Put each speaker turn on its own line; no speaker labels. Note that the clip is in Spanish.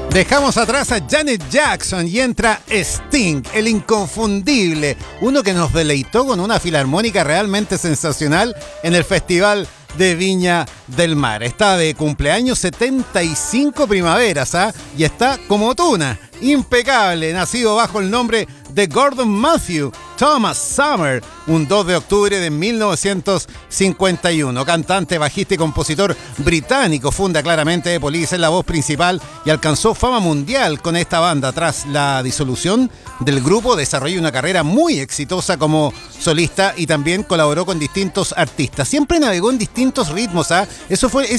Dejamos atrás a Janet Jackson y entra Sting, el inconfundible, uno que nos deleitó con una filarmónica realmente sensacional en el Festival de Viña del Mar. Está de cumpleaños 75 primaveras, y está como tuna, impecable, nacido bajo el nombre de Gordon Matthew Thomas Summer, un 2 de octubre de 1951. Cantante, bajista y compositor británico, funda claramente The Police en la voz principal y alcanzó fama mundial con esta banda. Tras la disolución del grupo, desarrolló una carrera muy exitosa como solista y también colaboró con distintos artistas. Siempre navegó en distintos ritmos, Esa